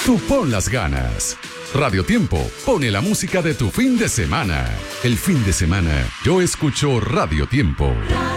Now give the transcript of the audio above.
Tú pon las ganas. Radio Tiempo pone la música de tu fin de semana. El fin de semana yo escucho Radio Tiempo.